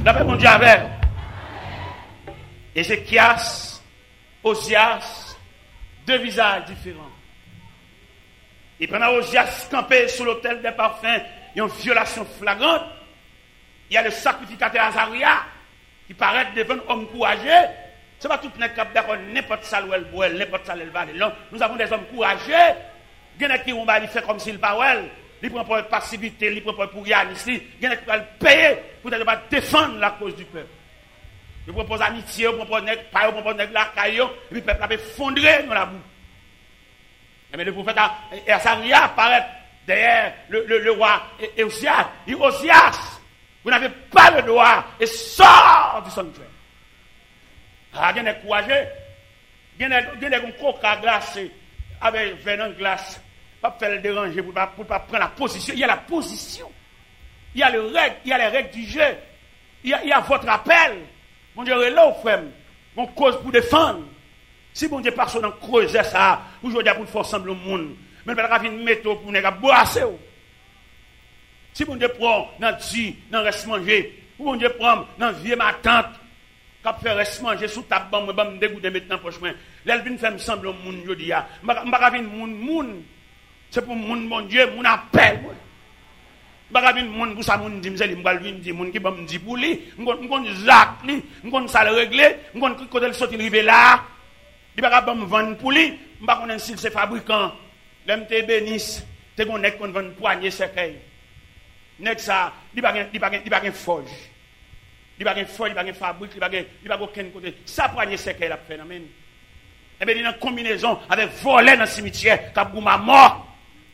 D'après mon Dieu avec. Ézéchias, Osias, deux visages différents. Et pendant Osias campé sous l'autel des parfums, il y a une violation flagrante. Il y a le sacrificateur Azaria qui paraît devant un homme courageux. Ce n'est pas tout le monde qui d'accord n'importe ça où elle boit, n'importe ça où elle va. Nous avons des hommes courageux. Il y en a qui vont faire comme s'il parle. Il prend pour passivité, il prend pour rien ici. Il y en a qui vont payer pour ne pas défendre la cause du peuple. Il propose amitié, il propose la caillou, et puis le peuple a effondré dans la boue. Mais le prophète Azaria apparaît derrière le roi Osias. Il dit Osias, vous n'avez pas le droit et sort du sanctuaire. Ah, il y a des courageux. Il y a des coca glacés avec venin glace. Pas faire le déranger pour ne pas prendre la position. Il y a la position. Il y a les règles du jeu. Il y a votre appel. Mon Dieu, là, frère, on cause pour défendre. Si mon Dieu passe dans creuser ça, aujourd'hui pour faire sembler au monde, mais il va venir mettre pour ne pas boire. Si mon Dieu prend dans le dans reste manger, ou mon Dieu prend dans vieux ma tante, quand faire reste manger sous ta bande, je vais me dégoûter maintenant prochainement. L'elvin fait me sembler au monde aujourd'hui. Je ne vais pas venir monde. C'est pour mon Dieu, mon appel. Je ne vais pas venir monde pour ça, mon dit, je vais venir monde qui va me dire pour lui, je vais zac lui, je vais ça le régler, je vais quand il sorti arriver là, il va me vendre pour lui, je ne vais pas connaître si c'est fabricant. L'MT bénisse, tu connais qu'on vend poignée cercueil. Nek ça, il va pas forge. Il va pas forge, il va pas fabrique, il va aucun côté. Ça poignée cercueil la phénomène. Et bien il y a une combinaison avec voler dans le cimetière, cap ma mort.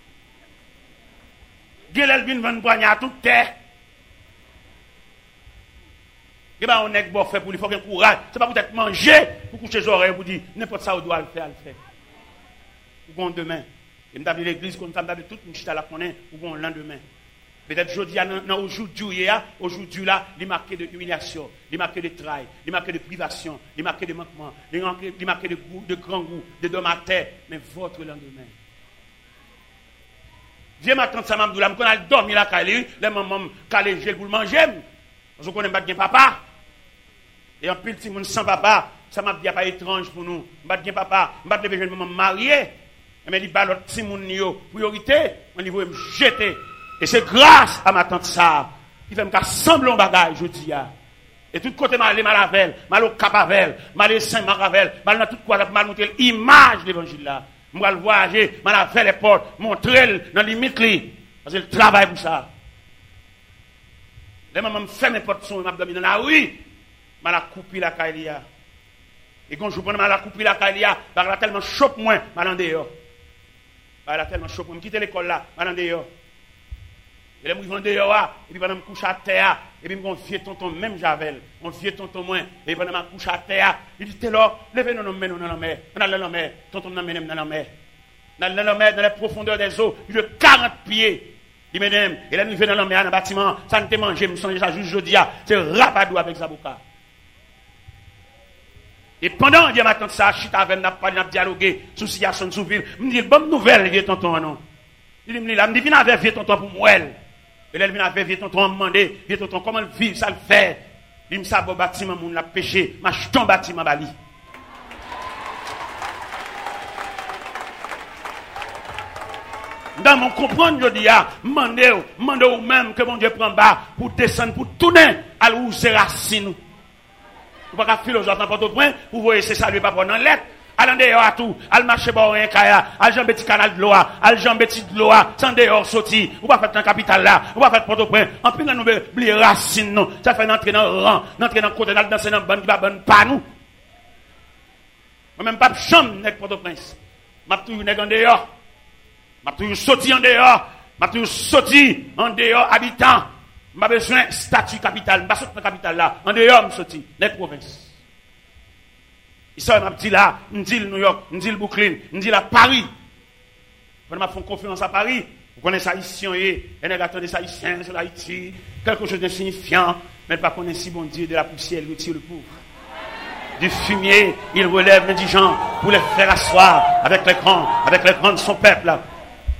Gelel vinn vendre poignée à toute terre. Et ben on est bon fait pour lui, faut qu'il courage. C'est pas pour être manger pour coucher les oreilles pour dire n'importe ça on doit le faire. Ou bon demain. Et m'd'avait l'église comme ça m'd'avait toute une chita la connaît ou bon lendemain. Peut-être aujourd'hui dans aujourd'hui là, il marqué de humiliation, il marqué de travail, il marqué de privation, il marqué de manquement, il marqué de grand goût, de dom à terre, mais votre lendemain. Viens m'attendre ça m'abdou là, m'conna dormir là calé, les maman calé gel pour le manger. Parce qu'on connaît pas bien papa. Et en pile si moun sans papa, ça m'a bien pas étrange pour nous. M'pas bien papa, m'pas de jeune maman marié. Mais il balot si moun yo priorité, on niveau me jeter. Et c'est grâce à ma tante ça qui fait me sembler un bagage aujourd'hui. Et tout côté mal avec, mal au Capavel, mal Saint Maravel, mal dans tout quoi mal montrer l'image de l'évangile là. Moi le voyager, mal avec les portes, montrer dans limite li parce que le travail pour ça. Les mamans me fait n'importe son m'a dormi dans la rue, mal a coupé la caïlia. Et quand je prends mal a coupé la caïlia, par là tellement chope moins mal en dehors. Par là tellement chope moi quitter l'école là, mal en dehors. Et là, je vais dehors, et puis pendant que je me couche à terre, et puis mon vieux tonton, même Javel, mon vieux tonton moins, et puis pendant que je me couche à terre, il dit, t'es là, levez-nous dans la mer, on a dans la mer, tonton nous mène dans la mer. Dans la mer, dans les profondeurs des eaux, il de 40 pieds. Il m'aime, et là, nous venons dans la mer, dans le bâtiment, ça ne te mange, je me sens déjà juste jeudi, c'est rapadou avec Zaboka. Et pendant, Dieu m'attend ça, je suis avec, n'a dialogué, sous situation, sous ville, il me dit, bonne nouvelle, vieux tonton, non. Il me dit, viens avec vieux tonton pour moi. Et là, il vient avec vieux tonton, demandé, vieux tonton, comment le vivre, ça le fait. Il me dit, bon bâtiment, mon l'a péché, m'achète un bâtiment, bali. Dans mon comprendre, je dis, demandez ou même que mon Dieu prend bas pour descendre, pour tourner à où c'est racine. Vous ne pouvez pas philosophe dans votre point, vous voyez, c'est ça, lui, pas prendre en lettre. Allez dehors à tout, allez marcher par un kaya, allez jambe petit canal de l'eau, allez jambe petit de l'eau, sans dehors sorti, ou pas faire dans capitale là, ou pas faire Port-au-Prince. En plus, nous oublier racine, non. Ça fait entrer dans le rang, entrer dans le côté, danser dans le ban, qui va bonne pas nous. Moi même pas de chambre, n'est Port-au-Prince. M'a toujours nèg en dehors. M'a toujours sorti en dehors. M'a toujours sorti en dehors, habitant. M'a besoin statut capitale, m'a sorti dans la capitale là, en dehors, m'a sorti, les provinces. Ça m'a dit là, me dit New York, me dit Brooklyn, me dit là Paris. Quand m'a fait confiance à Paris, vous connaissez haïtien et on attend des haïtiens sur Haïti, quelque chose d'insignifiant, mais pas connaître si bon Dieu de la poussière il retire le pauvre. Du fumier, il relève l'indigent pour les faire asseoir avec les grands de son peuple là.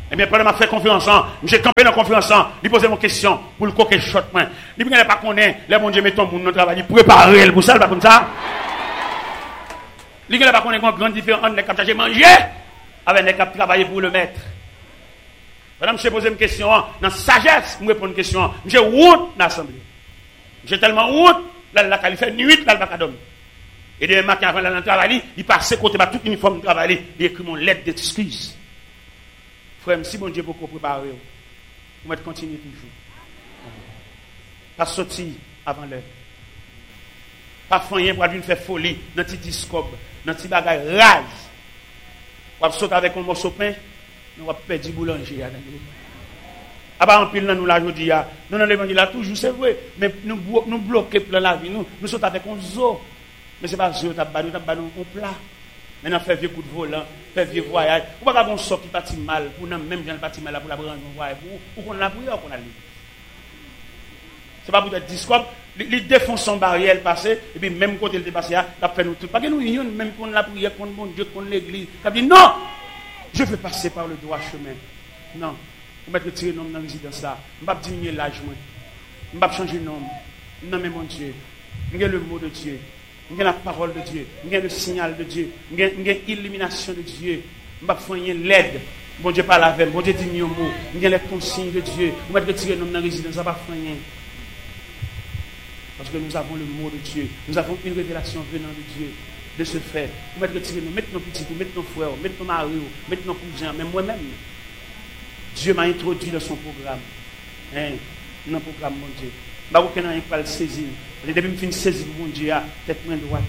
Eh bien, pendant que je fais conférence, j'ai campé dans la conférence, il posait mon question pour le coquet shot. Il ne pas connaître, les bon Dieu met ton monde dans le travail, il préparer pour ça, pas comme ça. Il ne pas connaître une grande différence entre les qui ont mangé avec les qui ont travaillé pour le maître. Madame, je pose une question, dans sagesse, je réponds une question. J'ai honte dans l'assemblée. J'ai tellement honte, là, il fait nuit, là, il va dormir. Et demain matin, avant d'aller travailler, il passe côté tout uniforme de travail, il écrit mon lettre d'excuse. Frère, si mon Dieu beaucoup préparé, vous mettez continuer toujours. Pas sortir avant l'heure. Pas faire pour une faire folie dans petit discobe, dans petit bagage rase. Vous sauter avec un morceau de pain, nous va perdre boulanger. Ah bah en pile nous la jodi a. Nous dans l'évangile toujours c'est vrai, mais nous bloquer plein la vie nous sautons avec un zoo. Mais c'est pas zoo t'as battu un plat. Maintenant faire vieux coup de volant, faire vieux voyage. Ou pas qu'on sort qui parti mal pour nous même gens parti mal pour la prendre un voyage pour qu'on la prière qu'on a lu. C'est pas pour être discours, il défonce son barrière passé et puis même côté il est passé là, il fait nous tout. Pas que nous unions même qu'on la prière contre mon Dieu contre l'église. Il dit non. Je veux passer par le droit chemin. Non. Je vais retirer le nom dans la résidence là. Je ne vais pas diminuer l'âge. Je ne vais pas changer le nom. Non, mais mon Dieu. Je le mot de Dieu. Je la parole de Dieu. Je le signal de Dieu. Je l'illumination de Dieu. Je ne vais pas faire l'aide. Bon Dieu parle avec. Bon Dieu dit mieux mot. Je les consignes de Dieu. Je vais retirer le nom dans la résidence. Je ne vais pas faire rien. Parce que nous avons le mot de Dieu. Nous avons une révélation venant de Dieu. De ce fait, nous mettons retirer nous, mettons nos petits, mettons nos frères, mettons nos maris, mettons nos cousins, même moi-même. Dieu m'a introduit dans son programme. Dans le programme, mon Dieu. Je ne sais pas le saisir. Depuis que je finis de saisir, mon Dieu, tête main droite.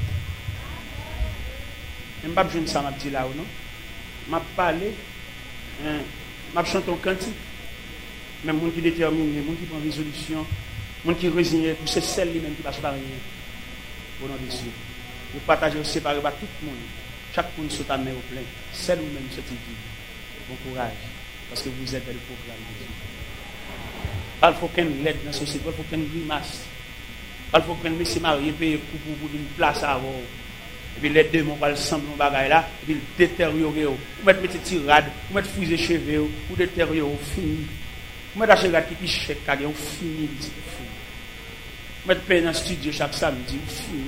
Je ne sais pas si ça m'a dit là ou non. Je m'a parlé. Je chanté un cantique. Même les gens qui déterminent, les gens qui prennent résolution, les gens qui résignent, c'est celle-là même qui passe par rien. Au nom de Dieu. Vous partagez, vous séparez par tout le monde. Chaque monde se met au plein. Celle ou même cette vie. Bon courage. Parce que vous êtes dans le programme de Dieu. Il faut qu'un l'aide dans la société. Il faut qu'un grimace. Il faut qu'un monsieur marié paye pour une place à avoir. Et puis les deux vont le semble de bagaille là. Et puis détériorer. Vous mettez des tirades. Vous mettez fusée cheveux. Vous détériorer. Fini. Vous mettez des cheveux qui pichent. Vous fini. Vous mettez payer dans le studio chaque samedi. Fini.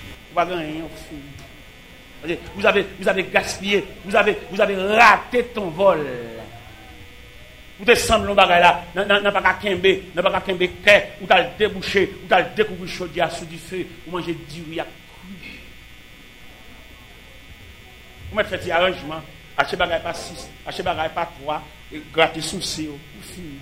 Vous avez gaspillé, vous avez raté ton vol. Vous te semblez là, n'a pas qu'à kembe, vous t'as débouché, vous t'as découvert chaudière sous du feu, vous mangez du riz à cru. Vous mettez fait des arrangements, achetez bagaille pas 6, achetez bagaille pas 3, et grattez souci, vous finissez.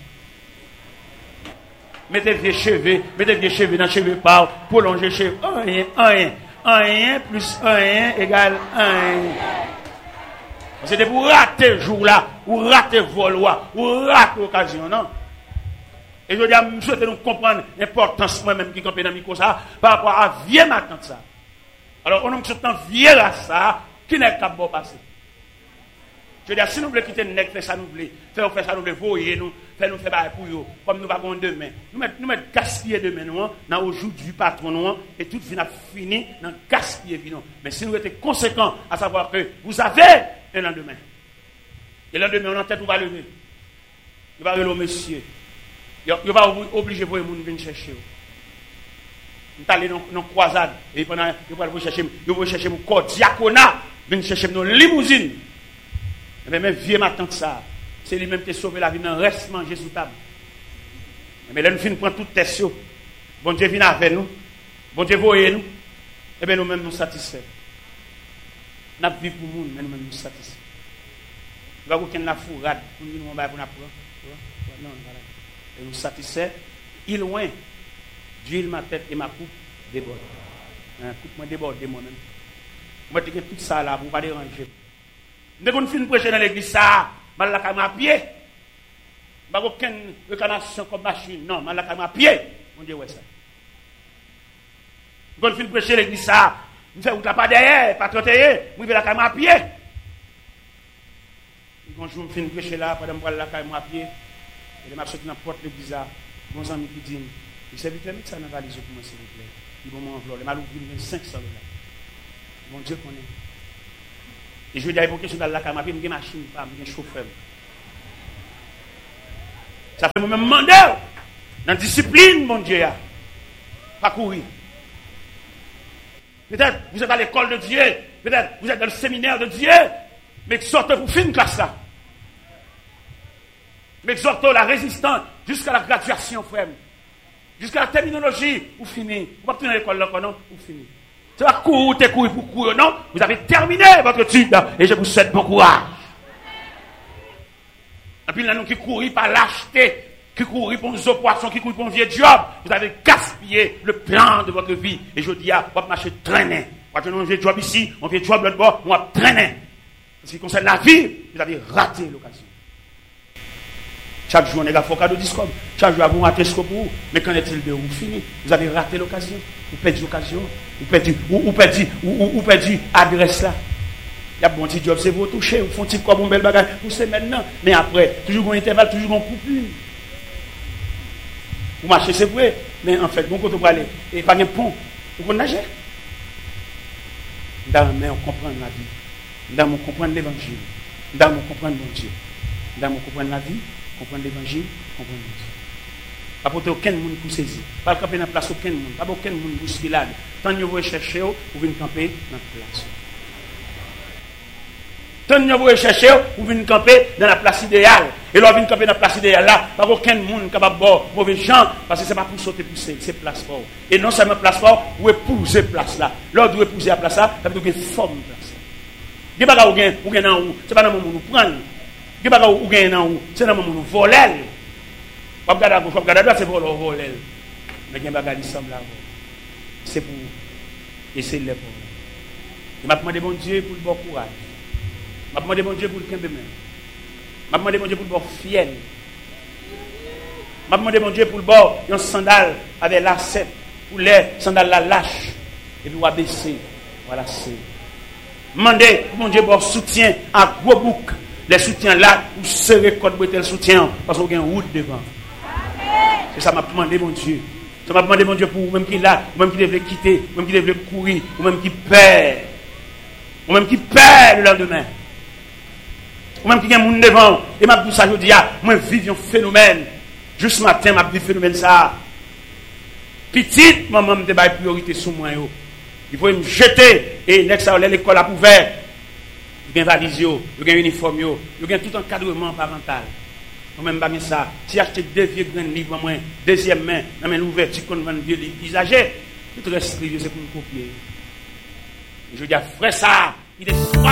Mettez vieux cheveux dans cheveux par, prolongez cheveux, rien. 1 plus 1 égale 1. C'était pour rater le jour là, ou rater le vol, ou rater l'occasion, non? Et je dis à M. souhaite nous comprendre l'importance moi-même qui campait dans le micro ça, par rapport à vieux matin ça. Alors, on a un vieux là ça, qui n'est pas bon passé. Je veux dire, si nous voulons quitter le nec, faire ça nous voulons, faire ça nous voulons, voyer nous, faire bailler pour eux, comme nous avons demain. Nous mettons gaspiller demain, nous, dans aujourd'hui patron, nous, et tout vient fini dans gaspiller, nous. Mais si nous étions conséquents à savoir que vous avez un lendemain, et le lendemain, on a tête, on va lever. Il va lever au monsieur. Il va obliger vous de venir chercher. Nous allons aller dans une croisade, et pendant, vous allez chercher mon corps diaconat, venir chercher nos limousines. Mais même vieux ma tante ça, c'est lui-même qui a sauvé la vie, mais reste manger sous table. Mais là, nous finissons prendre toute test. Bon Dieu vient avec nous. Bon Dieu voyez nous. Et bien nous-mêmes nous satisfaits. Nous vivons pour nous, mais nous-mêmes nous satisfaits. Nous avons aucune la fourrade pour nous dire pour nous apprendre. Non, voilà. Et nous satisfaits. Il loin, d'huile ma tête et ma coupe déborde. Coupe moi déborde moi-même. Moi, je tout ça là pour ne pas déranger. Dès qu'on finit de prêcher dans l'église, ça, je vais à pied. Je n'ai aucune réclamation comme machine. Non, je vais à pied. On dit, ouais, ça. Dès qu'on finit de prêcher dans l'église, ça, je fais pas derrière, pas trotter, je vais à pied. Quand je finis de prêcher là, pendant que je vais à pied, et je vais sortir dans la porte de l'église, mon ami qui dit, il s'est vite mis ça dans la valise pour moi, s'il vous plaît. Il va m'envelopper. Il m'a ouvert 500 $. Mon Dieu connaît. Et je vais dire, pour question dans la caméra, j'ai une machine, j'ai un chauffeur. Ça fait moi-même demander dans la discipline, mon Dieu. Pas courir. Peut-être vous êtes à l'école de Dieu. Peut-être vous êtes dans le séminaire de Dieu. Mais exhortez pour finir classe là. Mais exhortez la résistance jusqu'à la graduation, frère. Jusqu'à la terminologie, vous finissez. Vous ne pouvez pas à l'école là, non? Vous finissez. C'est pas courir pour courir, non? Vous avez terminé votre étude et je vous souhaite bon courage. Et puis là, nous qui courons par lâcheté, qui courons pour nos poissons, qui courons pour un vieux job, vous avez gaspillé le plan de votre vie. Et je dis, vous va marcher traîner. Vous avez un vieux job ici, un vieux job l'autre bord, on va traîner. En ce qui concerne la vie, vous avez raté l'occasion. Chaque jour, on est là, il faut cadeau discours. Chaque jour, vous ratez ce que vous. Mais qu'en est-il de vous fini? Vous avez raté l'occasion. Vous perdez l'occasion. Vous perdez l'adresse là. Il y a un bon petit job, c'est vous toucher. Vous font un petit quoi, bon bel bagage. Vous savez maintenant. Mais après, toujours un intervalle, toujours un coupure. Vous marchez, c'est vrai. Mais en fait, bon côté, vous allez. Et pas de pont. Vous pouvez nager. Dans mais on comprend la vie. Dans on comprend l'évangile. Dans on comprend mon Dieu. Dans on comprend la vie. Comprendre l'évangile, comprendre Dieu. Pas porter aucun monde pour saisir. Pas camper dans la place aucun monde. Pas aucun monde pour se filer. Tant que vous cherchez, vous venez camper dans la place. Tant que vous cherchez, vous venez camper dans la place idéale. Et là, vous venez camper dans la place idéale là. Pas aucun monde capable de boire mauvais gens. Parce que ce n'est pas pour sauter pour c'est place fort. Et non seulement place fort, vous épouser place là. L'autre vous épouser la place là, ça veut dire qu'il y a une forme de place là. Il n'y a pas de gain dans où. Ce n'est pas dans le moment où nous prenons. Qui va ou gagner dans où c'est dans le moment où voler pas regarder à gauche pas regarder à droite c'est pour voler mais gain bagarre semble là c'est pour essayer les pour m'a demandé bon Dieu pour le bon courage m'a demandé bon Dieu pour le kembe même m'a demandé bon Dieu pour le bon fiel m'a demandé bon Dieu pour le bon un sandal avec lacet pour les sandales la lâche et puis on va baisser voilà c'est demander bon Dieu pour soutien à gros bouc. Les soutiens là, pour serrer code le soutien, parce qu'on a une route devant. C'est ça m'a demandé mon Dieu. Ça m'a demandé mon Dieu pour vous-même qui est là, vous-même qui devez quitter, vous-même qui devez courir, vous-même qui perd. Vous-même qui perd le lendemain. Vous-même qui a un monde devant. Et m'a dit ça, je dis, moi vive un phénomène. Juste matin, m'a dit phénomène ça. Petite, maman me débat priorité sur moi. Il faut me jeter et next à l'école a ouvert. Il y a une valise, il y a un uniforme, il y a tout encadrement parental. Moi-même, pas ça. Si acheter 2 vieux grands livres, moi, deuxième main, dans l'ouverture qu'on vend vieux livres usagés, tout le reste, c'est pour me copier. Je dis, frère, ça, il est